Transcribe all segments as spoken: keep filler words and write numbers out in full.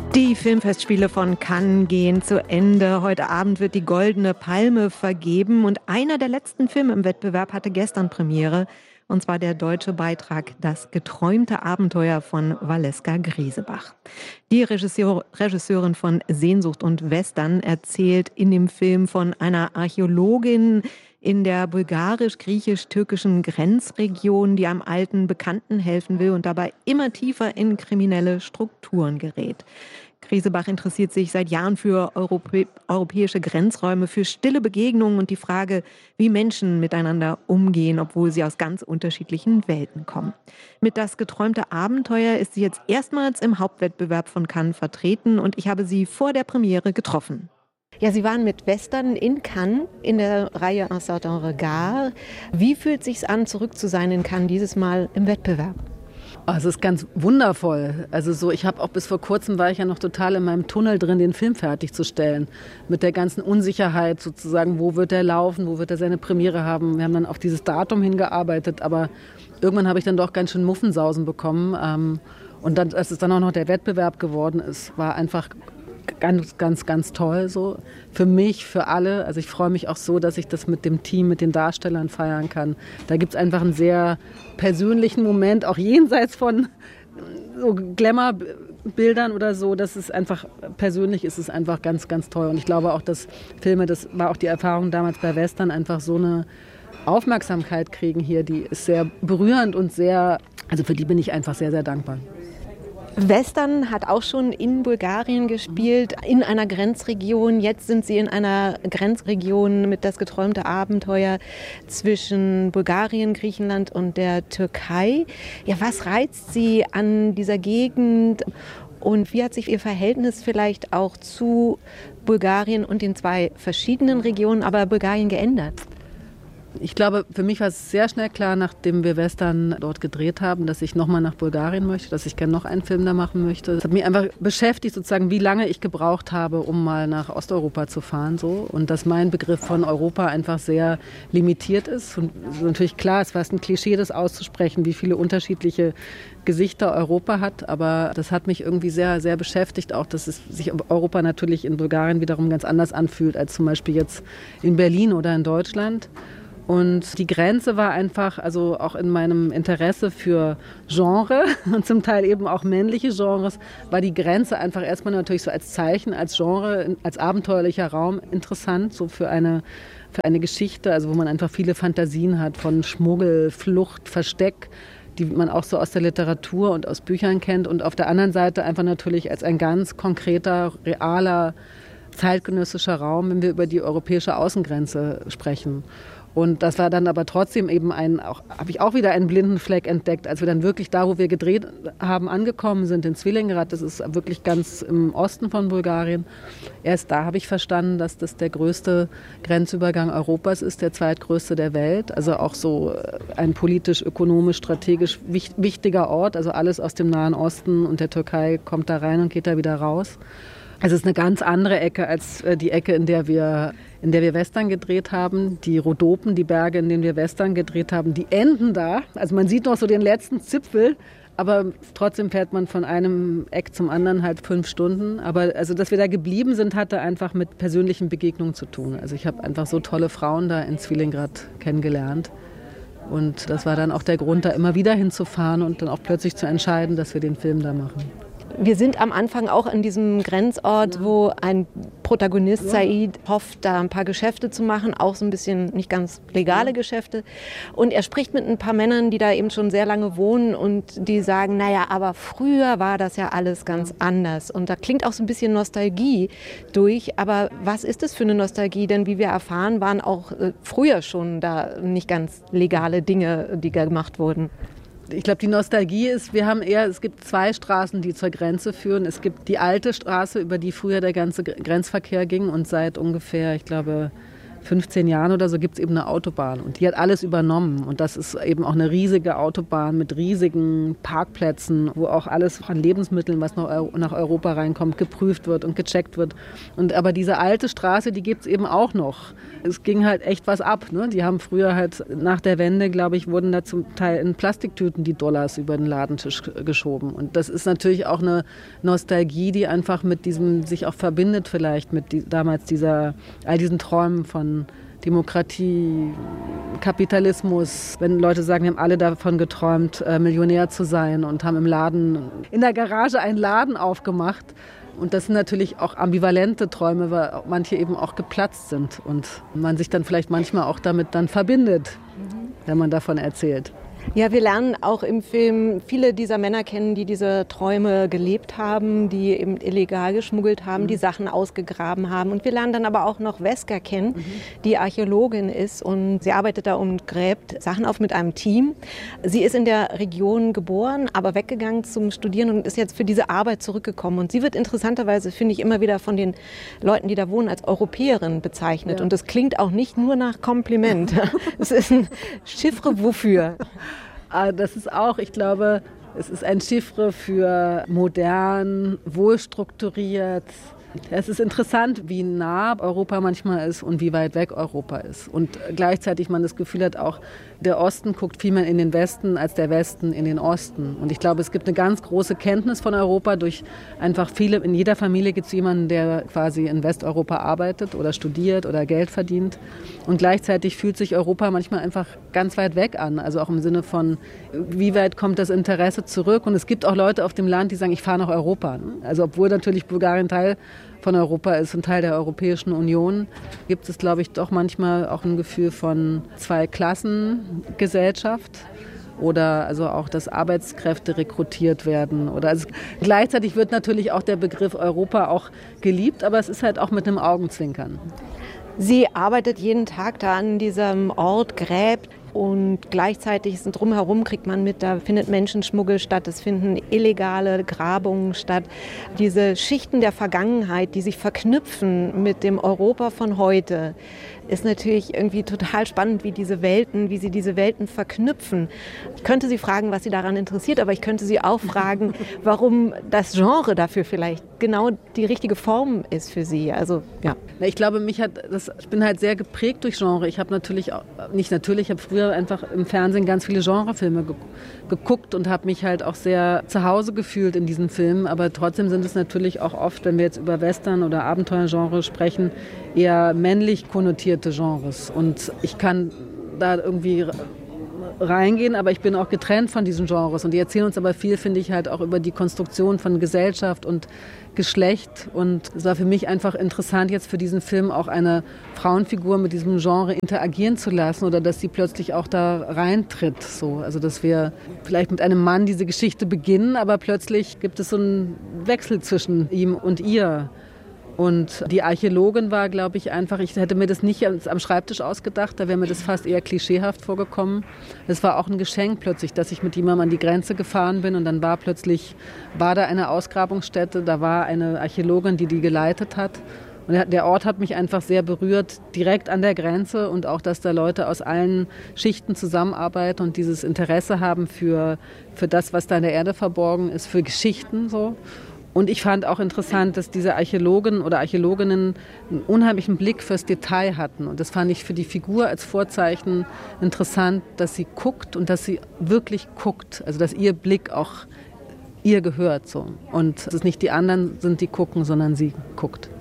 Die Filmfestspiele von Cannes gehen zu Ende. Heute Abend wird die Goldene Palme vergeben und einer der letzten Filme im Wettbewerb hatte gestern Premiere. Und zwar der deutsche Beitrag Das geträumte Abenteuer von Valeska Griesebach. Die Regisseur, Regisseurin von Sehnsucht und Western erzählt in dem Film von einer Archäologin in der bulgarisch-griechisch-türkischen Grenzregion, die einem alten Bekannten helfen will und dabei immer tiefer in kriminelle Strukturen gerät. Griesebach interessiert sich seit Jahren für Europä- europäische Grenzräume, für stille Begegnungen und die Frage, wie Menschen miteinander umgehen, obwohl sie aus ganz unterschiedlichen Welten kommen. Mit Das geträumte Abenteuer ist sie jetzt erstmals im Hauptwettbewerb von Cannes vertreten und ich habe sie vor der Premiere getroffen. Ja, Sie waren mit Western in Cannes in der Reihe Un certain regard. Wie fühlt es sich an, zurück zu sein in Cannes, dieses Mal im Wettbewerb? Oh, es ist ganz wundervoll. Also so, ich habe auch bis vor kurzem war ich ja noch total in meinem Tunnel drin, den Film fertigzustellen. Mit der ganzen Unsicherheit sozusagen, wo wird er laufen, wo wird er seine Premiere haben. Wir haben dann auf dieses Datum hingearbeitet, aber irgendwann habe ich dann doch ganz schön Muffensausen bekommen. Und dann, als es dann auch noch der Wettbewerb geworden ist, war einfach ganz, ganz, ganz toll so. Für mich, für alle. Also ich freue mich auch so, dass ich das mit dem Team, mit den Darstellern feiern kann. Da gibt es einfach einen sehr persönlichen Moment, auch jenseits von so Glamour-Bildern oder so. Das ist einfach, persönlich ist es einfach ganz, ganz toll. Und ich glaube auch, dass Filme, das war auch die Erfahrung damals bei Western, einfach so eine Aufmerksamkeit kriegen hier. Die ist sehr berührend und sehr, also für die bin ich einfach sehr, sehr dankbar. Western hat auch schon in Bulgarien gespielt, in einer Grenzregion. Jetzt sind Sie in einer Grenzregion mit Das geträumte Abenteuer zwischen Bulgarien, Griechenland und der Türkei. Ja, was reizt Sie an dieser Gegend und wie hat sich Ihr Verhältnis vielleicht auch zu Bulgarien und den zwei verschiedenen Regionen, aber Bulgarien geändert? Ich glaube, für mich war es sehr schnell klar, nachdem wir Western dort gedreht haben, dass ich nochmal nach Bulgarien möchte, dass ich gerne noch einen Film da machen möchte. Es hat mich einfach beschäftigt, sozusagen, wie lange ich gebraucht habe, um mal nach Osteuropa zu fahren. So. Und dass mein Begriff von Europa einfach sehr limitiert ist. Und es ist natürlich klar, es war ein Klischee, das auszusprechen, wie viele unterschiedliche Gesichter Europa hat. Aber das hat mich irgendwie sehr, sehr beschäftigt, auch dass es sich Europa natürlich in Bulgarien wiederum ganz anders anfühlt, als zum Beispiel jetzt in Berlin oder in Deutschland. Und die Grenze war einfach, also auch in meinem Interesse für Genre und zum Teil eben auch männliche Genres, war die Grenze einfach erstmal natürlich so als Zeichen, als Genre, als abenteuerlicher Raum interessant, so für eine, für eine Geschichte, also wo man einfach viele Fantasien hat von Schmuggel, Flucht, Versteck, die man auch so aus der Literatur und aus Büchern kennt. Und auf der anderen Seite einfach natürlich als ein ganz konkreter, realer, zeitgenössischer Raum, wenn wir über die europäische Außengrenze sprechen. Und das war dann aber trotzdem eben ein, auch, habe ich auch wieder einen blinden Fleck entdeckt, als wir dann wirklich da, wo wir gedreht haben, angekommen sind, in Svilengrad, das ist wirklich ganz im Osten von Bulgarien. Erst da habe ich verstanden, dass das der größte Grenzübergang Europas ist, der zweitgrößte der Welt. Also auch so ein politisch, ökonomisch, strategisch wichtiger Ort. Also alles aus dem Nahen Osten und der Türkei kommt da rein und geht da wieder raus. Also es ist eine ganz andere Ecke als die Ecke, in der wir, in der wir Western gedreht haben. Die Rhodopen, die Berge, in denen wir Western gedreht haben, die enden da. Also man sieht noch so den letzten Zipfel, aber trotzdem fährt man von einem Eck zum anderen halt fünf Stunden. Aber also, dass wir da geblieben sind, hatte einfach mit persönlichen Begegnungen zu tun. Also ich habe einfach so tolle Frauen da in Svilengrad kennengelernt. Und das war dann auch der Grund, da immer wieder hinzufahren und dann auch plötzlich zu entscheiden, dass wir den Film da machen. Wir sind am Anfang auch an diesem Grenzort, wo ein Protagonist, Said, hofft, da ein paar Geschäfte zu machen, auch so ein bisschen nicht ganz legale Geschäfte. Und er spricht mit ein paar Männern, die da eben schon sehr lange wohnen und die sagen, naja, aber früher war das ja alles ganz anders. Und da klingt auch so ein bisschen Nostalgie durch. Aber was ist das für eine Nostalgie? Denn wie wir erfahren, waren auch früher schon da nicht ganz legale Dinge, die gemacht wurden. Ich glaube, die Nostalgie ist, wir haben eher, es gibt zwei Straßen, die zur Grenze führen. Es gibt die alte Straße, über die früher der ganze Grenzverkehr ging und seit ungefähr, ich glaube, fünfzehn Jahren oder so gibt es eben eine Autobahn und die hat alles übernommen und das ist eben auch eine riesige Autobahn mit riesigen Parkplätzen, wo auch alles an Lebensmitteln, was nach Europa reinkommt, geprüft wird und gecheckt wird. Und aber diese alte Straße, die gibt es eben auch noch. Es ging halt echt was ab. Ne? Die haben früher halt nach der Wende, glaube ich, wurden da zum Teil in Plastiktüten die Dollars über den Ladentisch geschoben. Und das ist natürlich auch eine Nostalgie, die einfach mit diesem sich auch verbindet vielleicht mit die, damals dieser all diesen Träumen von Demokratie, Kapitalismus. Wenn Leute sagen, wir haben alle davon geträumt, Millionär zu sein und haben im Laden, in der Garage einen Laden aufgemacht. Und das sind natürlich auch ambivalente Träume, weil manche eben auch geplatzt sind und man sich dann vielleicht manchmal auch damit dann verbindet, wenn man davon erzählt. Ja, wir lernen auch im Film viele dieser Männer kennen, die diese Träume gelebt haben, die eben illegal geschmuggelt haben, mhm. die Sachen ausgegraben haben. Und wir lernen dann aber auch noch Wesker kennen, mhm. die Archäologin ist und sie arbeitet da und gräbt Sachen auf mit einem Team. Sie ist in der Region geboren, aber weggegangen zum Studieren und ist jetzt für diese Arbeit zurückgekommen. Und sie wird interessanterweise, finde ich, immer wieder von den Leuten, die da wohnen, als Europäerin bezeichnet. Ja. Und das klingt auch nicht nur nach Kompliment. Es ist ein Chiffre wofür. Das ist auch, ich glaube, es ist ein Chiffre für modern, wohlstrukturiert. Es ist interessant, wie nah Europa manchmal ist und wie weit weg Europa ist. Und gleichzeitig man das Gefühl hat, auch der Osten guckt viel mehr in den Westen als der Westen in den Osten. Und ich glaube, es gibt eine ganz große Kenntnis von Europa durch einfach viele, in jeder Familie gibt es jemanden, der quasi in Westeuropa arbeitet oder studiert oder Geld verdient. Und gleichzeitig fühlt sich Europa manchmal einfach ganz weit weg an. Also auch im Sinne von, wie weit kommt das Interesse zurück? Und es gibt auch Leute auf dem Land, die sagen, ich fahre nach Europa. Also obwohl natürlich Bulgarien Teil von Europa ist und Teil der Europäischen Union, gibt es, glaube ich, doch manchmal auch ein Gefühl von Zweiklassengesellschaft oder also auch, dass Arbeitskräfte rekrutiert werden. Oder also gleichzeitig wird natürlich auch der Begriff Europa auch geliebt, aber es ist halt auch mit einem Augenzwinkern. Sie arbeitet jeden Tag da an diesem Ort, gräbt. Und gleichzeitig sind drumherum, kriegt man mit, da findet Menschenschmuggel statt, es finden illegale Grabungen statt. Diese Schichten der Vergangenheit, die sich verknüpfen mit dem Europa von heute, ist natürlich irgendwie total spannend, wie diese Welten, wie sie diese Welten verknüpfen. Ich könnte Sie fragen, was Sie daran interessiert, aber ich könnte Sie auch fragen, warum das Genre dafür vielleicht genau die richtige Form ist für Sie. Also, ja. Ich glaube, mich hat das, ich bin halt sehr geprägt durch Genre. Ich habe natürlich, auch, nicht natürlich, ich habe früher einfach im Fernsehen ganz viele Genrefilme ge- geguckt und habe mich halt auch sehr zu Hause gefühlt in diesen Filmen. Aber trotzdem sind es natürlich auch oft, wenn wir jetzt über Western oder Abenteuergenre sprechen, eher männlich konnotierte Genres. Und ich kann da irgendwie reingehen, aber ich bin auch getrennt von diesen Genres. Und die erzählen uns aber viel, finde ich, halt auch über die Konstruktion von Gesellschaft und Geschlecht. Und es war für mich einfach interessant, jetzt für diesen Film auch eine Frauenfigur mit diesem Genre interagieren zu lassen oder dass sie plötzlich auch da reintritt. So. Also dass wir vielleicht mit einem Mann diese Geschichte beginnen, aber plötzlich gibt es so einen Wechsel zwischen ihm und ihr. Und die Archäologin war, glaube ich, einfach, ich hätte mir das nicht am Schreibtisch ausgedacht, da wäre mir das fast eher klischeehaft vorgekommen. Es war auch ein Geschenk plötzlich, dass ich mit jemandem an die Grenze gefahren bin und dann war plötzlich, war da eine Ausgrabungsstätte, da war eine Archäologin, die die geleitet hat. Und der Ort hat mich einfach sehr berührt, direkt an der Grenze und auch, dass da Leute aus allen Schichten zusammenarbeiten und dieses Interesse haben für, für das, was da in der Erde verborgen ist, für Geschichten so. Und ich fand auch interessant, dass diese Archäologen oder Archäologinnen einen unheimlichen Blick fürs Detail hatten. Und das fand ich für die Figur als Vorzeichen interessant, dass sie guckt und dass sie wirklich guckt. Also dass ihr Blick auch ihr gehört. So. Und dass es nicht die anderen sind, die gucken, sondern sie guckt.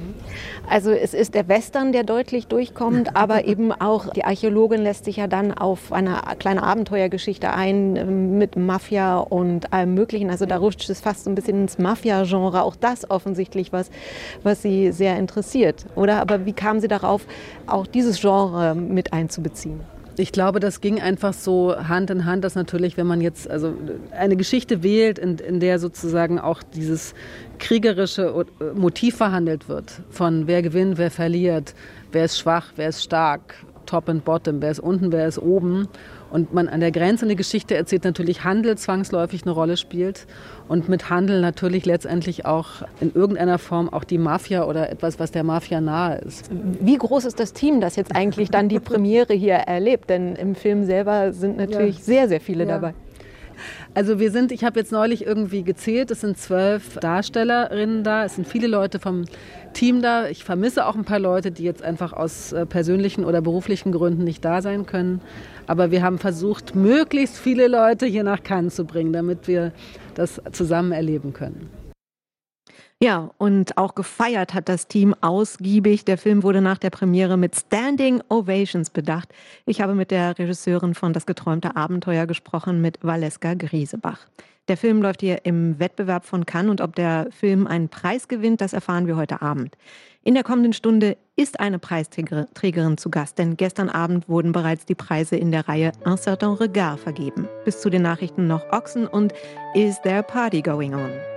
Also es ist der Western, der deutlich durchkommt, aber eben auch die Archäologin lässt sich ja dann auf eine kleine Abenteuergeschichte ein mit Mafia und allem Möglichen. Also da rutscht es fast so ein bisschen ins Mafia-Genre. Auch das offensichtlich was, was Sie sehr interessiert, oder? Aber wie kamen Sie darauf, auch dieses Genre mit einzubeziehen? Ich glaube, das ging einfach so Hand in Hand, dass natürlich, wenn man jetzt also eine Geschichte wählt, in, in der sozusagen auch dieses kriegerische Motiv verhandelt wird, von wer gewinnt, wer verliert, wer ist schwach, wer ist stark, top and bottom, wer ist unten, wer ist oben. und man an der Grenze eine Geschichte erzählt, natürlich Handel zwangsläufig eine Rolle spielt und mit Handel natürlich letztendlich auch in irgendeiner Form auch die Mafia oder etwas, was der Mafia nahe ist. Wie groß ist das Team, das jetzt eigentlich dann die Premiere hier erlebt? Denn im Film selber sind natürlich ja. sehr, sehr viele ja. dabei. Also wir sind, ich habe jetzt neulich irgendwie gezählt, es sind zwölf Darstellerinnen da, es sind viele Leute vom Team da. Ich vermisse auch ein paar Leute, die jetzt einfach aus persönlichen oder beruflichen Gründen nicht da sein können. Aber wir haben versucht, möglichst viele Leute hier nach Cannes zu bringen, damit wir das zusammen erleben können. Ja, und auch gefeiert hat das Team ausgiebig. Der Film wurde nach der Premiere mit Standing Ovations bedacht. Ich habe mit der Regisseurin von Das geträumte Abenteuer gesprochen, mit Valeska Griesebach. Der Film läuft hier im Wettbewerb von Cannes und ob der Film einen Preis gewinnt, das erfahren wir heute Abend. In der kommenden Stunde ist eine Preisträgerin zu Gast, denn gestern Abend wurden bereits die Preise in der Reihe Un certain regard vergeben. Bis zu den Nachrichten noch Ochsen und Is There a Party Going On?